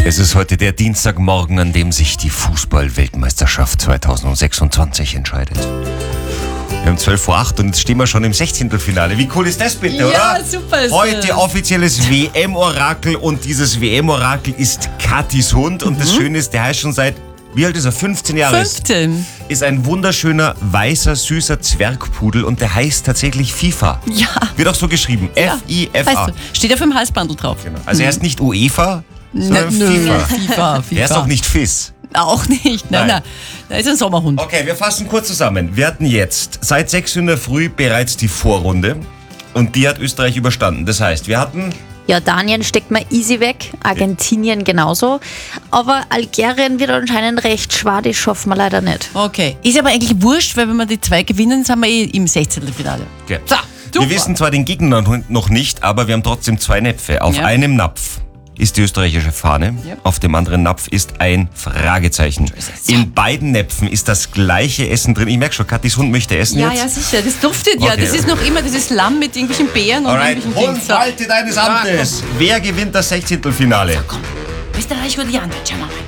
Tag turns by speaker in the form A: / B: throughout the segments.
A: Es ist heute der Dienstagmorgen, an dem sich die Fußball-Weltmeisterschaft 2026 entscheidet. Wir haben 12:08 Uhr und jetzt stehen wir schon im 16. Wie cool ist das bitte, oder?
B: Ja, super ist
A: Heute
B: das.
A: offizielles WM-Orakel und dieses WM-Orakel ist Kathis Hund und das Schöne ist, der heißt schon seit, wie alt ist er? 15 Jahre.
B: 15.
A: Ist ein wunderschöner, weißer, süßer Zwergpudel und der heißt tatsächlich FIFA.
B: Ja.
A: Wird auch so geschrieben.
B: Ja.
A: FIFA.
B: Weißt du, steht auf dem Halsbandel drauf.
A: Genau. Also er ist nicht UEFA, sondern FIFA.
B: FIFA.
A: Er ist auch nicht FIS.
B: Auch nicht. Nein. Da ist ein Sommerhund.
A: Okay, wir fassen kurz zusammen. Wir hatten jetzt seit 6 Uhr in der Früh bereits die Vorrunde und die hat Österreich überstanden. Das heißt, wir hatten...
C: Jordanien steckt man easy weg, Argentinien genauso. Aber Algerien wird anscheinend recht schwer, das schaffen wir leider nicht.
B: Okay. Ist aber eigentlich wurscht, weil wenn wir die 2 gewinnen, sind wir im 16. Finale.
A: Okay.
B: So, super.
A: Wir wissen zwar den Gegner noch nicht, aber wir haben trotzdem 2 Näpfe. Auf einem Napf ist die österreichische Fahne, auf dem anderen Napf ist ein Fragezeichen. In beiden Näpfen ist das gleiche Essen drin. Ich merke schon, Kathis Hund möchte essen
B: Ja,
A: jetzt.
B: ja, sicher. Das duftet ja.
A: Okay.
B: Das ist noch immer dieses Lamm mit irgendwelchen Beeren und
A: Alright,
B: irgendwelchen
A: Hund,
B: Dings. So.
A: halte deines Amtes. Wer gewinnt das 16. Finale?
B: Komm, Österreich oder die anderen? Schauen wir mal.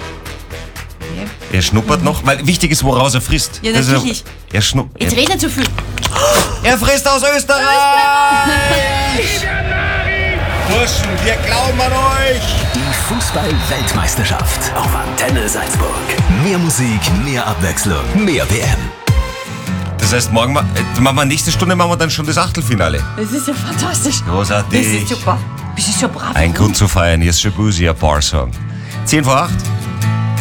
A: Er schnuppert noch, weil wichtig ist, woraus er frisst.
B: Ja,
A: Das ist
B: natürlich.
A: Er schnuppert.
B: Jetzt red nicht zu viel.
A: Er frisst aus Österreich! Burschen, wir glauben an euch!
D: Die Fußball-Weltmeisterschaft auf Antenne Salzburg. Mehr Musik, mehr Abwechslung, mehr WM.
A: Das heißt, morgen machen wir nächste Stunde machen wir dann schon das Achtelfinale.
B: Das ist ja fantastisch.
A: Großartig.
B: Das ist super. Das ist so brav.
A: Ein Grund zu feiern, hier ist Shabuzi, ein Bar-Song. 10:08 Uhr.